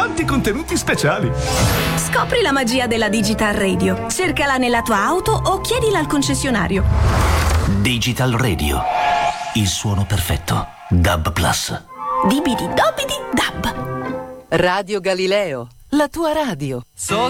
tanti contenuti speciali. Scopri la magia della Digital Radio. Cercala nella tua auto o chiedila al concessionario. Digital Radio. Il suono perfetto. DAB+. Dibidi dobidi dab. Radio Galileo, la tua radio.